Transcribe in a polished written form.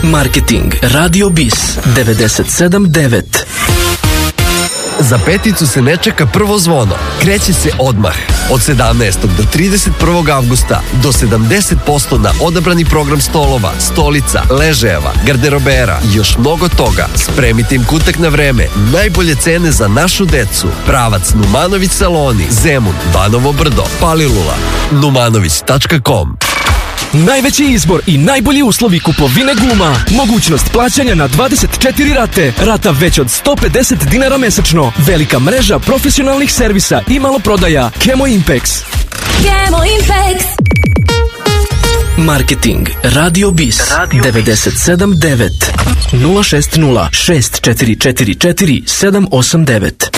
Marketing Radio Bis 97.9. Za peticu se ne čeka prvo zvono. Kreće se odmah. Od 17. do 31. avgusta do 70% na odabrani program stolova, stolica, ležajeva, garderobera i još mnogo toga. Spremite im kutak na vreme. Najbolje cene za našu decu. Pravac Numanović saloni, Zemun, Banovo Brdo, Palilula. numanović.com. Najveći izbor i najbolji uslovi kupovine guma. Mogućnost plaćanja na 24 rate. Rata već od 150 dinara mesečno. Velika mreža profesionalnih servisa i maloprodaja. Kemo Impex. Kemo Impex. Marketing Radio Bis 97.9 060 6444 789.